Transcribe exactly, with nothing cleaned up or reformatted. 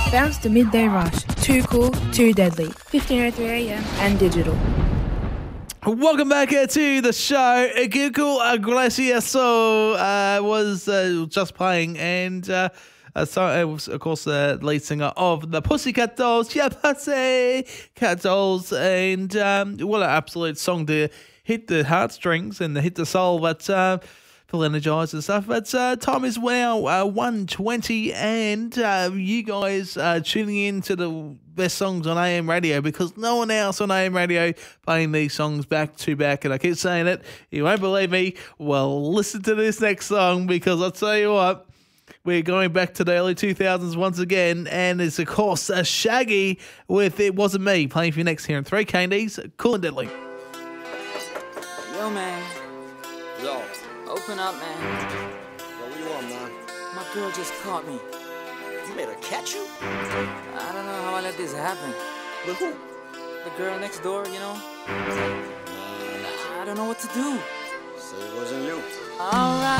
Bounce to Midday Rush. Too cool, too deadly. fifteen oh three a m and digital. Welcome back uh, to the show. Google Iglesiaso uh, was uh, just playing, and uh, uh, so it was, of course, the lead singer of the Pussycat Dolls. Yeah, Pussycat Dolls, and um, what an absolute song to hit the heartstrings and hit the soul, but uh, feel energized and stuff. But uh, time is now uh, one twenty, and uh, you guys are tuning in to the best songs on A M radio, because no one else on A M radio playing these songs back to back. And I keep saying it, you won't believe me. Well, listen to this next song, because I'll tell you what, we're going back to the early two thousands once again, and it's of course a Shaggy with It Wasn't Me playing for you next here in three K Ds, Cool and Deadly. Yo, man. Yo. Open up, man. Yo, what you want, man? My girl just caught me. You made her catch you? I don't know how I let this happen. With who? The girl next door, you know? Man, I don't know what to do. say it wasn't you. Alright.